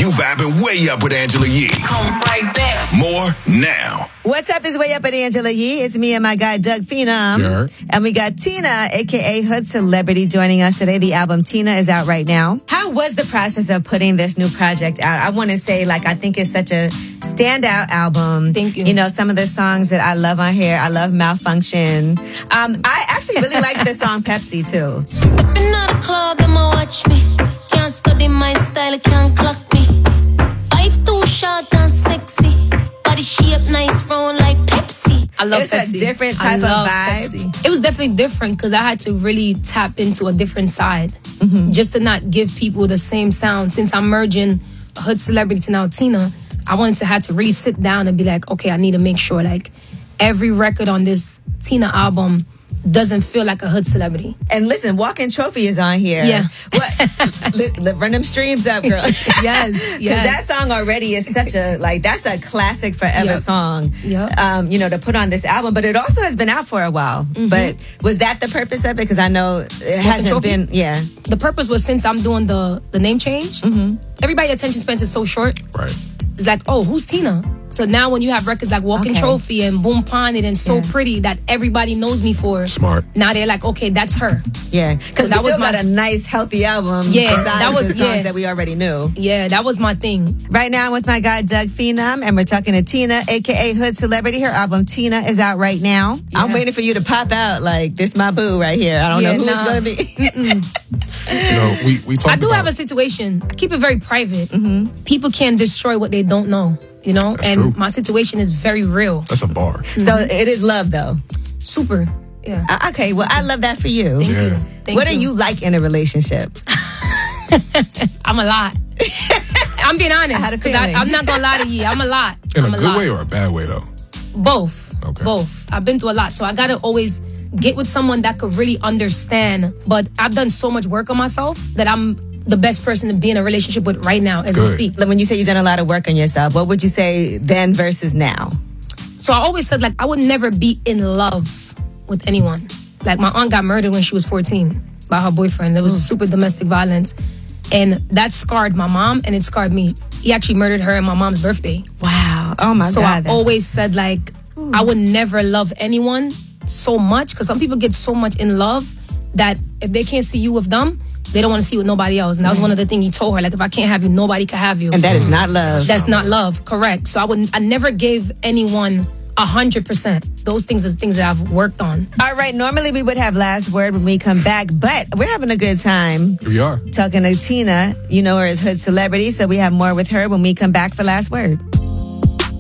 You vibing way up with Angela Yee. Come right back. More now. What's up is Way Up with Angela Yee. It's me and my guy, Doug Phenom. Yeah. And we got Tina, a.k.a. Hood Celebrity, joining us today. The album Tina is out right now. How was the process of putting this new project out? I want to say, I think it's such a standout album. Thank you. You know, some of the songs that I love on here. I love Malfunction. I actually really like the song Pepsi, too. Stepping out the club, them a watch me. Can't study my style, can't clock me. 5'2", short and sexy. Body shape nice, round like Pepsi. I love It's Pepsi. a different type of vibe. Pepsi. It was definitely different because I had to really tap into a different side. Just to not give people the same sound. Since I'm merging Hood Celebrity to now Tina, I wanted to have to really sit down and be like, okay, I need to make sure every record on this Tina album doesn't feel like a Hood Celebrity. And listen, Walking Trophy is on here. Yeah. Run them streams up, girl. Yes. Because that song already is such a, that's a classic forever Yep. song, Yep. To put on this album. But it also has been out for a while. But was that the purpose of it? Because I know it hasn't Trophy? been, The purpose was, since I'm doing the name change, everybody's attention span is so short. Right. It's like, oh, who's Tina? So now when you have records like Walking Okay. Trophy and Boom Ponded and So Yeah. Pretty that everybody knows me for. Smart. Now they're like, okay, that's her. Yeah. Because that we still was my- got a nice, healthy album Yeah, besides that was- the songs yeah. that we already knew. Yeah, that was my thing. Right now I'm with my guy, Doug Phenom, and we're talking to Tina, a.k.a. Hood Celebrity. Her album, Tina, is out right now. I'm Yeah. waiting for you to pop out this my boo right here. I don't know who it's going to be. You know, we talked I do about, have a situation. I keep it very private. People can't destroy what they don't know, That's and true. my situation is very real. That's a bar. So it is love, though. Super. Yeah. Okay, well, I love that for you. Thank Yeah. you. Thank What do you like in a relationship? I'm a lot. I'm being honest. I had a 'cause feeling. I'm not gonna lie to you. I'm a lot. In I'm a good lot. way or a bad way, though? Both. Okay. Both. I've been through a lot, so I gotta always get with someone that could really understand. But I've done so much work on myself that I'm the best person to be in a relationship with right now as we Good. speak. When you say you've done a lot of work on yourself, what would you say then versus now? So I always said I would never be in love with anyone. My aunt got murdered when she was 14 by her boyfriend. It was super domestic violence. And that scarred my mom and it scarred me. He actually murdered her on my mom's birthday. Wow. Oh, my So God. I always said I would never love anyone so much, because some people get so much in love that if they can't see you with them, they don't want to see you with nobody else. And that was one of the things he told her, if I can't have you, nobody can have you. And that is not love. That's not love, correct. So I never gave anyone 100%. Those things are things that I've worked on. All right, normally we would have last word when we come back, but we're having a good time We are. talking to Tina. You know her as Hood Celebrity, so we have more with her when we come back for last word.